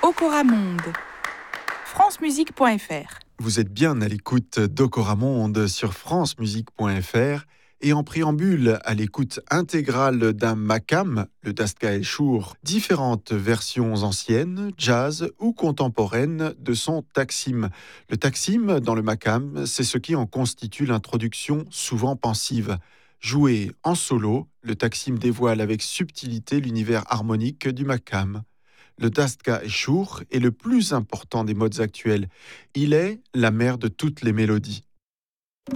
Okora Monde, francemusique.fr. Vous êtes bien à l'écoute d'Okora Monde sur francemusique.fr et en préambule à l'écoute intégrale d'un makam, le Dastka El Chour, différentes versions anciennes, jazz ou contemporaines de son taksim. Le taksim dans le makam, c'est ce qui en constitue l'introduction souvent pensive. Joué en solo, le taksim dévoile avec subtilité l'univers harmonique du makam. Le Dastka Eshour est le plus important des modes actuels. Il est la mère de toutes les mélodies.